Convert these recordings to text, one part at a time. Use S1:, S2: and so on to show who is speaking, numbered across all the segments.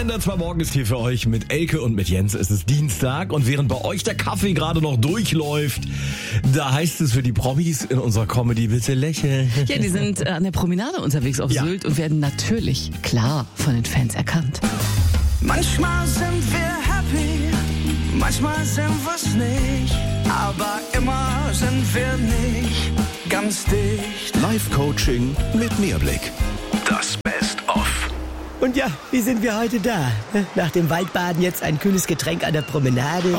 S1: Wochenende, 2 Morgen ist hier für euch mit Elke und mit Jens. Es ist Dienstag und während bei euch der Kaffee gerade noch durchläuft, da heißt es für die Promis in unserer Comedy, bitte lächeln.
S2: Ja, die sind an der Promenade unterwegs auf Sylt und werden natürlich, klar, von den Fans erkannt.
S3: Manchmal sind wir happy, manchmal sind wir's nicht, aber immer sind wir nicht ganz dicht.
S4: Live-Coaching mit Mehrblick. Das Best-of.
S5: Und ja, wie sind wir heute da? Nach dem Waldbaden jetzt ein kühles Getränk an der Promenade.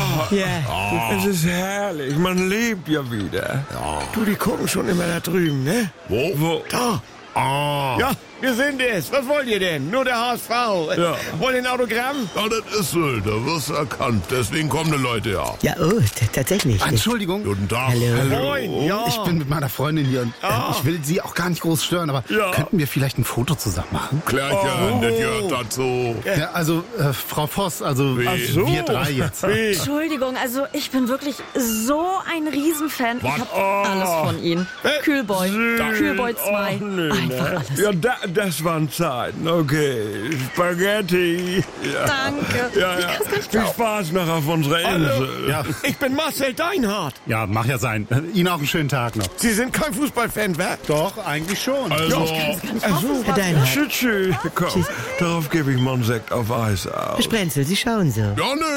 S6: Es ist herrlich, man lebt ja wieder. Du, die gucken schon immer da drüben, ne?
S1: Wo?
S6: Da. Ja, wir sind es. Was wollt ihr denn? Nur der HSV.
S7: Ja.
S6: Wollt ihr ein Autogramm?
S7: Ja, das ist Sylt, da wirst du erkannt. Deswegen kommen die Leute ja.
S5: Ja, tatsächlich.
S8: Entschuldigung.
S7: Guten Tag.
S5: Hallo.
S6: Moin, ja.
S8: Ich bin mit meiner Freundin hier und ich will Sie auch gar nicht groß stören, aber könnten wir vielleicht ein Foto zusammen machen?
S7: Klärchen, das gehört dazu.
S8: Ja, also Frau Voss, also wir drei jetzt.
S9: Entschuldigung, also ich bin wirklich so ein Riesenfan. Ich hab alles von Ihnen. Kühlboy, Kühlboy 2, einfach alles.
S6: Ja, das waren Zeiten. Okay, Spaghetti. Ja.
S9: Danke.
S6: Ja. Viel Spaß noch auf unserer Insel.
S8: Ja.
S6: Ich bin Marcel Deinhardt.
S8: Ja, mach ja sein. Ihnen auch einen schönen Tag noch.
S6: Sie sind kein Fußballfan, wer?
S8: Doch, eigentlich schon.
S7: Also,
S5: Herr Deinhardt.
S6: Tschüss. Komm, darauf gebe ich mal einen Sekt auf Eis
S5: Herr
S6: aus.
S5: Sprenzel, Sie schauen so.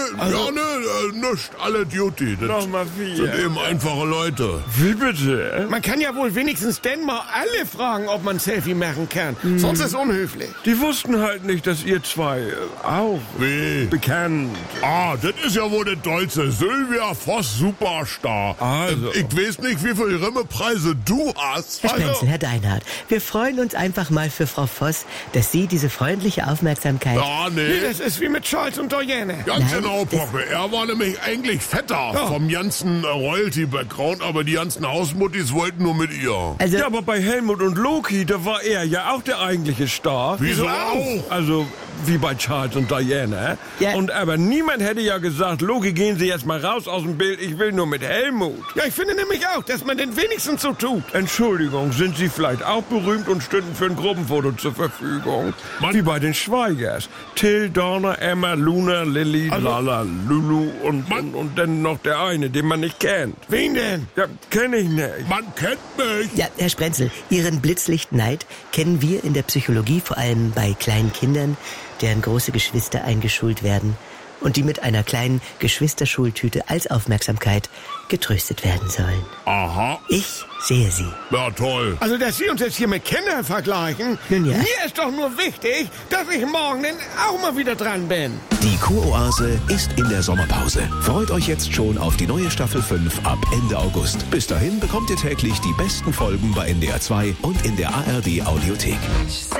S7: nischt, alle Duty. Das
S6: Nochmal
S7: sind
S6: 4.
S7: eben einfache Leute.
S6: Wie bitte? Man kann ja wohl wenigstens denn mal alle fragen, ob man ein Selfie machen kann. Sonst ist es unhöflich. Die wussten halt nicht, dass ihr zwei auch
S7: Wie?
S6: bekannt.
S7: Das ist ja wohl der Deutsche. Sylvia Voss, Superstar.
S6: Also.
S7: Ich weiß nicht, wie viele Rimmepreise du hast.
S5: Herr Sprenzel, Herr Deinhardt, wir freuen uns einfach mal für Frau Voss, dass Sie diese freundliche Aufmerksamkeit...
S7: Ja,
S6: Nee,
S7: nee.
S6: das ist wie mit Charles und Diana.
S7: Ganz
S5: Nein,
S7: genau, Poppe. Er war nämlich eigentlich fetter vom ganzen Royalty-Background, aber die ganzen Hausmuttis wollten nur mit ihr.
S5: Also,
S6: Ja, aber bei Helmut und Loki, da war er ja auch der eigentliche Star.
S7: Wieso auch?
S6: Also, wie bei Charles und Diana.
S5: Ja.
S6: Und aber niemand hätte ja gesagt, Loki, gehen Sie jetzt mal raus aus dem Bild, ich will nur mit Helmut. Ja, ich finde nämlich auch, dass man den wenigstens so tut. Entschuldigung, sind Sie vielleicht auch berühmt und stünden für ein Gruppenfoto zur Verfügung? Wie bei den Schweigers. Till, Donna, Emma, Luna, Lilly, Lala, Lulu und dann noch der eine, den man nicht kennt. Wen denn? Ja, kenn ich nicht.
S7: Man kennt mich.
S5: ja, Herr Sprenzel, Ihren Blitzlichtneid kennen wir in der Psychologie vor allem bei kleinen Kindern, deren große Geschwister eingeschult werden und die mit einer kleinen Geschwisterschultüte als Aufmerksamkeit getröstet werden sollen.
S7: Aha.
S5: Ich sehe Sie.
S7: Ja, toll.
S6: Also, dass Sie uns jetzt hier mit Kindern vergleichen,
S5: Nun ja.
S6: mir ist doch nur wichtig, dass ich morgen dann auch mal wieder dran bin.
S4: Die Kuroase ist in der Sommerpause. Freut euch jetzt schon auf die neue Staffel 5 ab Ende August. Bis dahin bekommt ihr täglich die besten Folgen bei NDR 2 und in der ARD Audiothek.